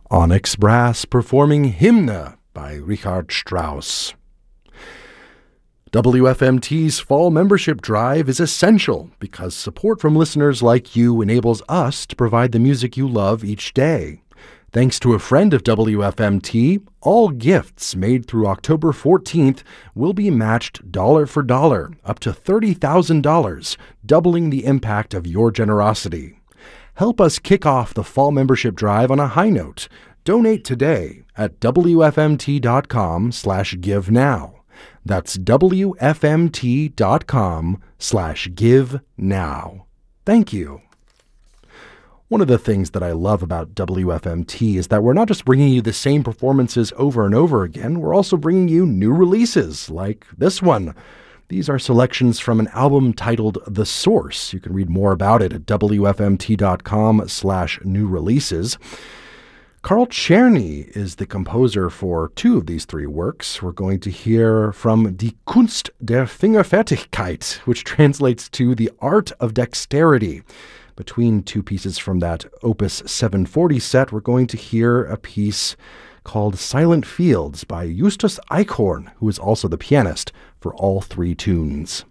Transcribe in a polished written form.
Onyx Brass performing Hymne by Richard Strauss. WFMT's fall membership drive is essential because support from listeners like you enables us to provide the music you love each day. Thanks to a friend of WFMT, all gifts made through October 14th will be matched dollar for dollar, up to $30,000, doubling the impact of your generosity. Help us kick off the fall membership drive on a high note. Donate today at WFMT.com/give now. That's WFMT.com/give now. Thank you. One of the things that I love about WFMT is that we're not just bringing you the same performances over and over again, we're also bringing you new releases like this one. These are selections from an album titled The Source. You can read more about it at WFMT.com/new releases. Carl Czerny is the composer for two of these three works. We're going to hear from Die Kunst der Fingerfertigkeit, which translates to The Art of Dexterity. Between two pieces from that Opus 740 set, we're going to hear a piece called Silent Fields by Justus Eichhorn, who is also the pianist for all three tunes.